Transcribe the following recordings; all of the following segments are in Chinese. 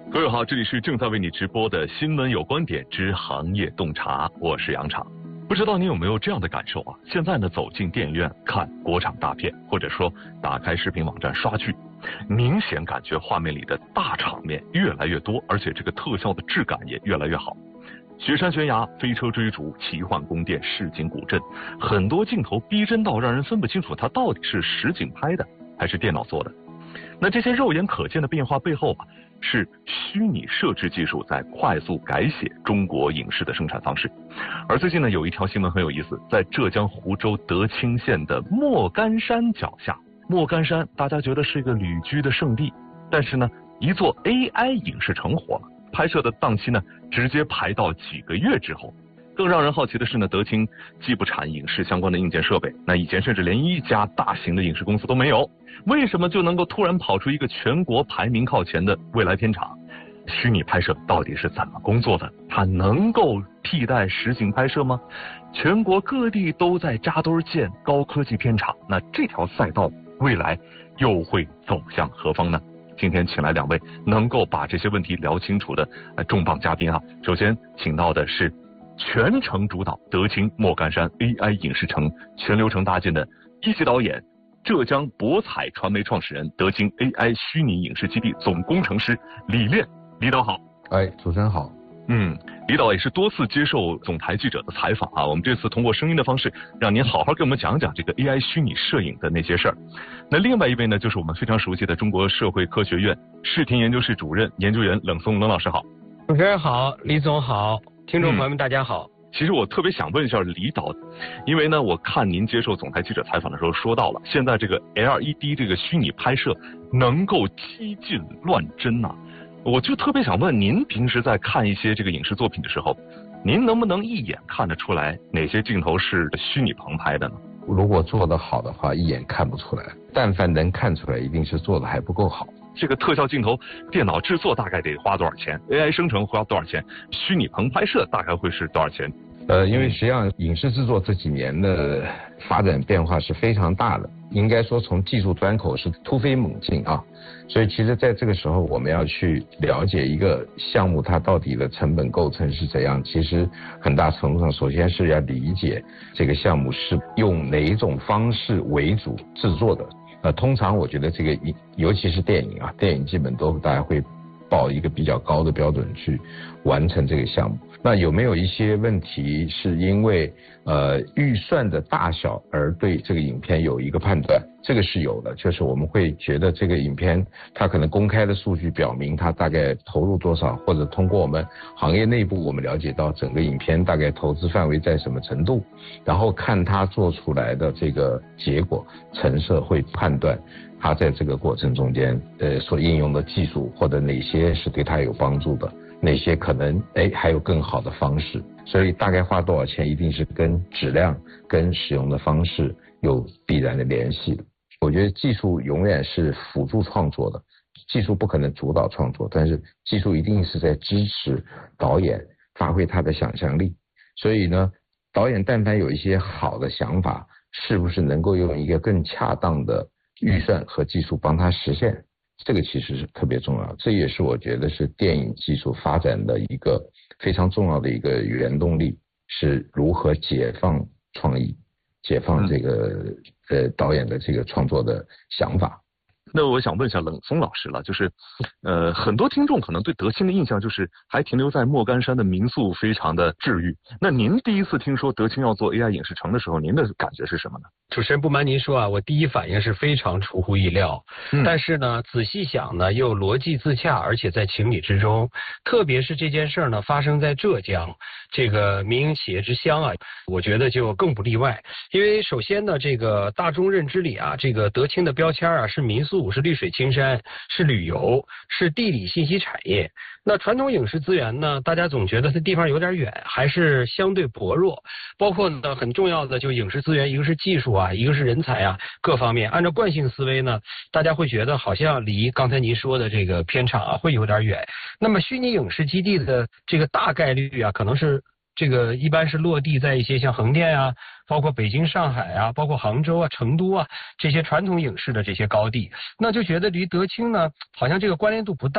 各位好，这里是正在为你直播的新闻有观点之行业洞察，我是杨畅。不知道你有没有这样的感受啊？现在呢，走进电影院看国产大片，或者说打开视频网站刷剧，明显感觉画面里的大场面越来越多，而且这个特效的质感也越来越好。雪山悬崖、飞车追逐、奇幻宫殿、市井古镇，很多镜头逼真到让人分不清楚它到底是实景拍的还是电脑做的。那这些肉眼可见的变化背后啊，是虚拟摄制技术在快速改写中国影视的生产方式。而最近呢，有一条新闻很有意思，在浙江湖州德清县的莫干山脚下，莫干山大家觉得是一个旅居的圣地，但是呢，一座 AI 影视城火了，拍摄的档期呢，直接排到几个月之后。更让人好奇的是呢，德清既不产影视相关的硬件设备，那以前甚至连一家大型的影视公司都没有，为什么就能够突然跑出一个全国排名靠前的未来片场？虚拟拍摄到底是怎么工作的？它能够替代实景拍摄吗？全国各地都在扎堆建高科技片场，那这条赛道未来又会走向何方呢？今天请来两位能够把这些问题聊清楚的重磅嘉宾啊。首先请到的是全程主导德清莫干山 AI 影视城全流程搭建的一级导演，浙江博彩传媒创始人，德清 AI 虚拟影视基地总工程师李炼。李导好。 主持人好。 李导也是多次接受总台记者的采访啊，我们这次通过声音的方式，让您好好给我们讲讲这个 AI 虚拟摄影的那些事儿。那另外一位呢，就是我们非常熟悉的中国社会科学院视听研究室主任研究员冷松冷老师好。 主持人好，李总好，听众朋友们大家好。 其实我特别想问一下李导，因为呢，我看您接受总台记者采访的时候说到了，现在这个 LED 这个虚拟拍摄能够激进乱真呐。我就特别想问您，平时在看一些这个影视作品的时候，您能不能一眼看得出来哪些镜头是虚拟棚拍的呢？ 如果做得好的话，一眼看不出来，但凡能看出来，一定是做得还不够好。 这个特效镜头电脑制作大概得花多少钱？ AI 生成花多少钱？虚拟棚拍摄大概会是多少钱？ 因为实际上影视制作这几年的发展变化是非常大的，应该说从技术端口是突飞猛进啊。所以其实在这个时候，我们要去了解一个项目它到底的成本构成是怎样，其实很大程度上首先是要理解这个项目是用哪一种方式为主制作的。通常我觉得这个尤其是电影啊，电影基本都大家会抱一个比较高的标准去完成这个项目。那有没有一些问题是因为预算的大小而对这个影片有一个判断？这个是有的，就是我们会觉得这个影片它可能公开的数据表明它大概投入多少，或者通过我们行业内部我们了解到整个影片大概投资范围在什么程度，然后看它做出来的这个结果，成色会判断它在这个过程中间所应用的技术或者哪些是对它有帮助的，哪些可能还有更好的方式。所以大概花多少钱一定是跟质量跟使用的方式有必然的联系的。我觉得技术永远是辅助创作的，技术不可能主导创作，但是技术一定是在支持导演发挥他的想象力。所以呢，导演但凡有一些好的想法，是不是能够用一个更恰当的预算和技术帮他实现，这个其实是特别重要。这也是我觉得是电影技术发展的一个非常重要的一个原动力，是如何解放创意，解放这个导演的这个创作的想法。 那我想问一下冷松老师了，就是很多听众可能对德清的印象就是还停留在莫干山的民宿非常的治愈。那您第一次听说德清要做 AI 影视城的时候，您的感觉是什么呢？ 主持人不瞒您说啊，我第一反应是非常出乎意料，但是呢仔细想呢又逻辑自洽，而且在情理之中。特别是这件事呢发生在浙江这个民营企业之乡啊，我觉得就更不例外。因为首先呢，这个大众认知里啊，这个德清的标签啊是民宿，是绿水青山，是旅游，是地理信息产业。那传统影视资源呢，大家总觉得它地方有点远，还是相对薄弱。包括呢很重要的就影视资源，一个是技术啊，一个是人才啊，各方面按照惯性思维呢，大家会觉得好像离刚才您说的这个片场啊会有点远。那么虚拟影视基地的这个大概率啊，可能是这个一般是落地在一些像横店啊，包括北京、上海啊，包括杭州啊、成都啊这些传统影视的这些高地，那就觉得离德清呢好像这个关联度不大。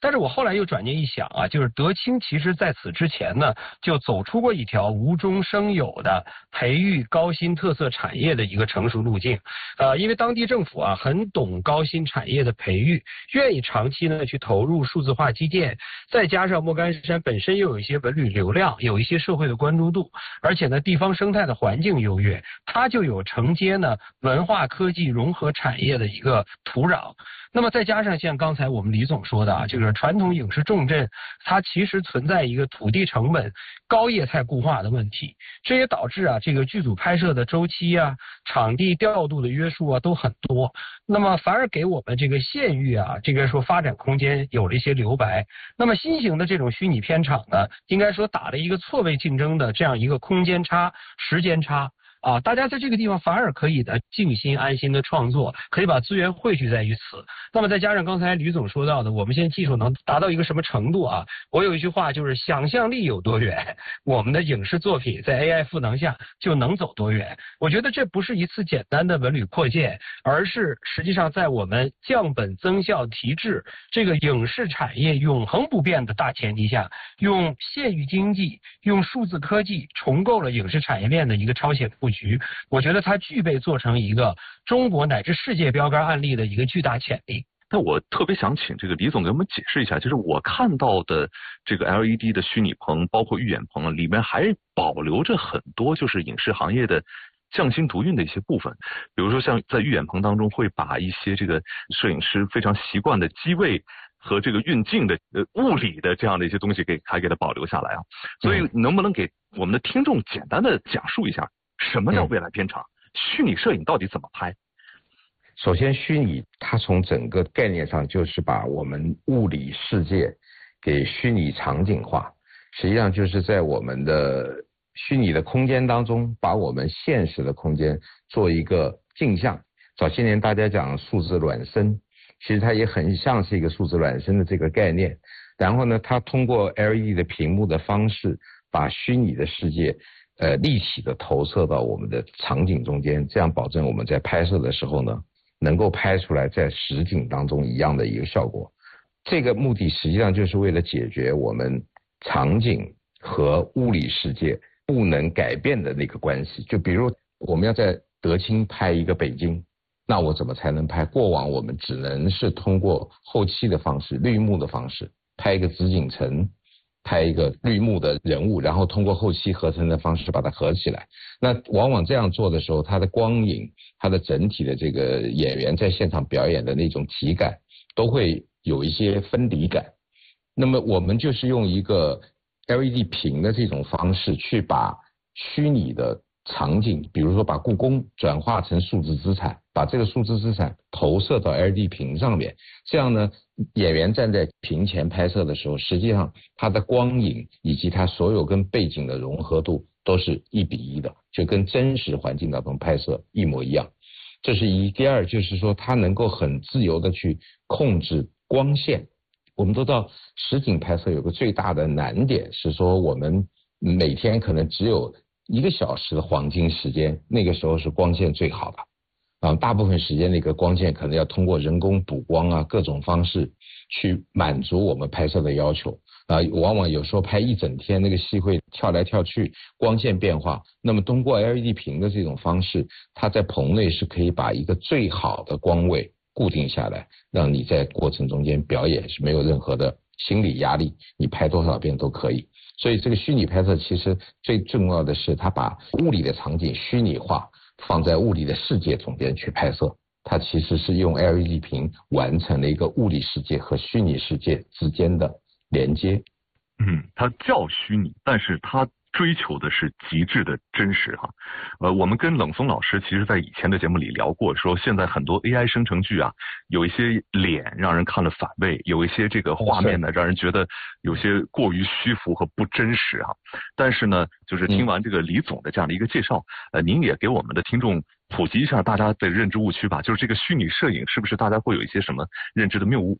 但是我后来又转念一想啊，就是德清其实在此之前呢，就走出过一条无中生有的培育高新特色产业的一个成熟路径。因为当地政府啊很懂高新产业的培育，愿意长期呢去投入数字化基建，再加上莫干山本身又有一些文旅流量，有一些社会的关注度，而且呢地方生态的环境优越，它就有承接呢文化科技融合产业的一个土壤。那么再加上像刚才我们李总说的啊，这个传统影视重镇它其实存在一个土地成本高业态固化的问题，这也导致啊这个剧组拍摄的周期啊、场地调度的约束啊都很多，那么反而给我们这个县域啊这个说发展空间有了一些留白。那么新型的这种虚拟片场呢，应该说打了一个错位竞争的这样一个空间差、时间差。大家在这个地方反而可以的静心安心的创作，可以把资源汇聚在于此。那么再加上刚才吕总说到的，我们现在技术能达到一个什么程度啊？我有一句话就是想象力有多远，我们的影视作品在 AI 赋能下就能走多远。我觉得这不是一次简单的文旅扩建，而是实际上在我们降本增效提质这个影视产业永恒不变的大前提下，用县域经济、用数字科技重构了影视产业链的一个超前布局。我觉得它具备做成一个中国乃至世界标杆案例的一个巨大潜力。 那我特别想请这个李总给我们解释一下，就是我看到的这个 LED 的虚拟棚，包括预演棚里面还保留着很多就是影视行业的匠心独运的一些部分，比如说像在预演棚当中会把一些这个摄影师非常习惯的机位和这个运镜的物理的这样的一些东西还给它保留下来啊。所以能不能给我们的听众简单的讲述一下什么叫未来片场？虚拟摄影到底怎么拍？ 首先，虚拟它从整个概念上就是把我们物理世界给虚拟场景化，实际上就是在我们的虚拟的空间当中，把我们现实的空间做一个镜像。早些年大家讲数字孪生，其实它也很像是一个数字孪生的这个概念。然后呢，它通过 LED 的屏幕的方式，把虚拟的世界立体的投射到我们的场景中间，这样保证我们在拍摄的时候呢，能够拍出来在实景当中一样的一个效果。这个目的实际上就是为了解决我们场景和物理世界不能改变的那个关系。就比如我们要在德清拍一个北京，那我怎么才能拍？过往我们只能是通过后期的方式、绿幕的方式拍一个紫禁城，拍一个绿幕的人物，然后通过后期合成的方式把它合起来。那往往这样做的时候，它的光影、它的整体的这个演员在现场表演的那种体感都会有一些分离感。那么我们就是用一个 LED 屏的这种方式去把虚拟的场景，比如说把故宫转化成数字资产，把这个数字资产投射到 LED 屏上面，这样呢，演员站在屏前拍摄的时候，实际上它的光影以及它所有跟背景的融合度都是1:1的，就跟真实环境当中拍摄一模一样。这是一。第二就是说它能够很自由的去控制光线。我们都知道实景拍摄有个最大的难点是说，我们每天可能只有1个小时的黄金时间，那个时候是光线最好的。大部分时间那个光线可能要通过人工补光啊，各种方式去满足我们拍摄的要求。往往有时候拍一整天，那个戏会跳来跳去，光线变化。那么通过 LED 屏的这种方式，它在棚内是可以把一个最好的光位固定下来，让你在过程中间表演是没有任何的心理压力，你拍多少遍都可以。所以这个虚拟拍摄其实最重要的是它把物理的场景虚拟化，放在物理的世界中间去拍摄。它其实是用 LED 屏完成了一个物理世界和虚拟世界之间的连接。 它叫虚拟，但是它追求的是极致的真实哈。我们跟冷松老师其实在以前的节目里聊过，说现在很多 AI 生成剧啊，有一些脸让人看了反胃，有一些这个画面呢让人觉得有些过于虚浮和不真实哈。但是呢，就是听完这个李总的这样的一个介绍，您也给我们的听众普及一下大家的认知误区吧，就是这个虚拟摄影是不是大家会有一些什么认知的谬误？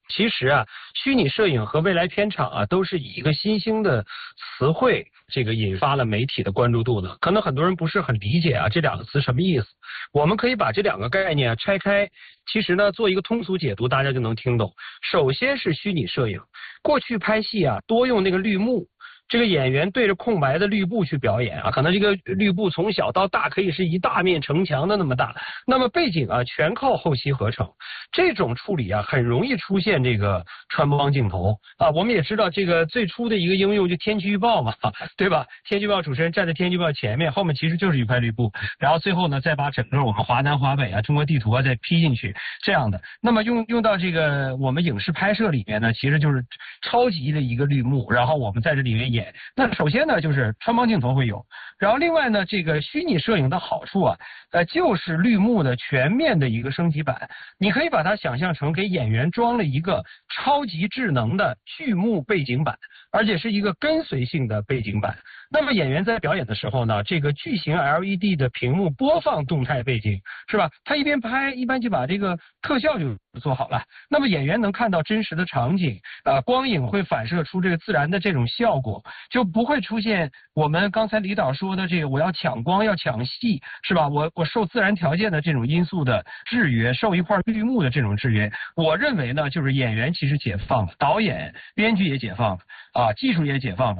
其实啊，虚拟摄影和未来片场啊，都是以一个新兴的词汇，这个引发了媒体的关注度的。可能很多人不是很理解啊，这两个词什么意思？我们可以把这两个概念拆开，其实呢，做一个通俗解读，大家就能听懂。首先是虚拟摄影，过去拍戏啊，多用那个绿幕。这个演员对着空白的绿布去表演啊，可能这个绿布从小到大可以是一大面城墙的那么大，那么背景啊全靠后期合成，这种处理啊很容易出现这个穿帮镜头啊。我们也知道这个最初的一个应用就天气预报嘛，对吧？天气预报主持人站在天气预报前面，后面其实就是一块绿布，然后最后呢再把整个我们华南华北啊中国地图啊再批进去这样的。那么用到这个我们影视拍摄里面呢，其实就是超级的一个绿幕，然后我们在这里面演。那首先呢，就是穿帮镜头会有，然后另外呢，这个虚拟摄影的好处啊，就是绿幕的全面的一个升级版。你可以把它想象成给演员装了一个超级智能的巨幕背景板，而且是一个跟随性的背景板。那么演员在表演的时候呢，这个巨型 LED 的屏幕播放动态背景，是吧？他一边拍，一般就把这个特效就做好了。那么演员能看到真实的场景，光影会反射出这个自然的这种效果，就不会出现我们刚才李导说的这个我要抢光要抢戏，是吧？我受自然条件的这种因素的制约，受一块绿幕的这种制约。我认为呢，就是演员其实解放了，导演、编剧也解放了，技术也解放了。